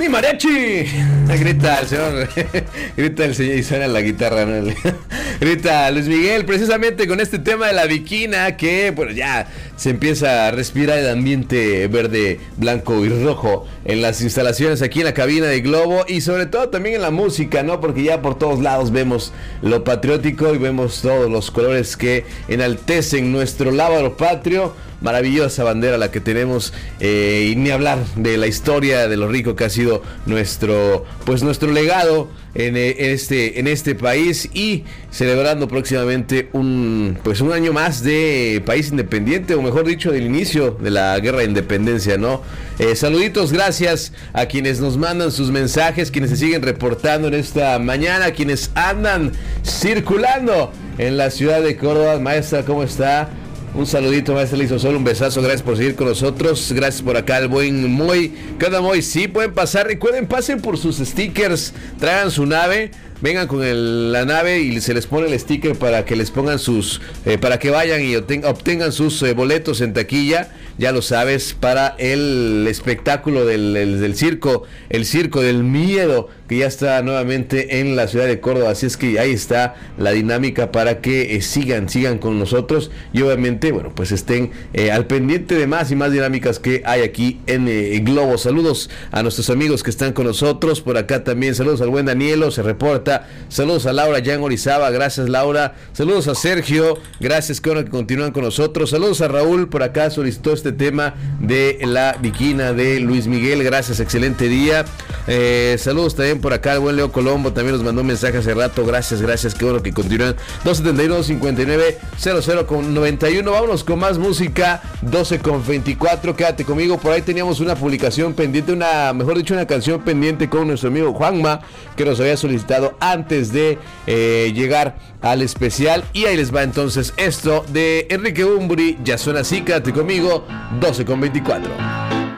mariachi! Grita el señor, grita el señor y suena la guitarra, ¿no? Grita Luis Miguel, precisamente con este tema de la Bikina, que bueno, ya se empieza a respirar el ambiente verde, blanco y rojo en las instalaciones aquí en la cabina de Globo, y sobre todo también en la música, ¿no? Porque ya por todos lados vemos lo patriótico y vemos todos los colores que enaltecen nuestro lábaro patrio. Maravillosa bandera la que tenemos, y ni hablar de la historia, de lo rico que ha sido nuestro legado en este país, y celebrando próximamente un año más de país independiente, o mejor dicho, del inicio de la guerra de independencia, ¿no? Saluditos, gracias a quienes nos mandan sus mensajes, quienes se siguen reportando en esta mañana, quienes andan circulando en la ciudad de Córdoba. Maestra, ¿cómo está? Un saludito, maestra Lisosol, un besazo, gracias por seguir con nosotros, gracias por acá el buen Moy. ¿Qué onda, Moy? Sí, pueden pasar, recuerden, pasen por sus stickers, traigan su nave, vengan con la nave y se les pone el sticker para que les pongan para que vayan y obtengan sus boletos en taquilla, ya lo sabes, para el espectáculo del circo, el circo del miedo, que ya está nuevamente en la ciudad de Córdoba. Así es que ahí está la dinámica para que sigan con nosotros, y obviamente, bueno, pues estén al pendiente de más y más dinámicas que hay aquí en Globo. Saludos a nuestros amigos que están con nosotros por acá también. Saludos al buen Danielo, se reporta. Saludos a Laura Jan Orizaba, gracias Laura. Saludos a Sergio, gracias que continúan con nosotros. Saludos a Raúl, por acá solicitó este tema de la Bikina de Luis Miguel, gracias, excelente día. Saludos también por acá, el buen Leo Colombo también nos mandó un mensaje hace rato, gracias, qué bueno que continúan. 271-59-00-91, vámonos con más música, 12:24, quédate conmigo. Por ahí teníamos una publicación pendiente, una canción pendiente con nuestro amigo Juanma, que nos había solicitado antes de llegar al especial, y ahí les va entonces esto de Enrique Bunbury, ya suena así, quédate conmigo, 12:24.